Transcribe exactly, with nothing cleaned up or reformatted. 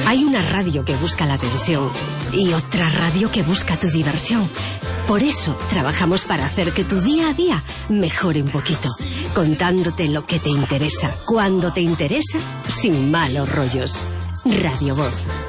Hay una radio que busca la atención y otra radio que busca tu diversión. Por eso trabajamos para hacer que tu día a día mejore un poquito, contándote lo que te interesa, cuando te interesa, sin malos rollos. Radio Voz.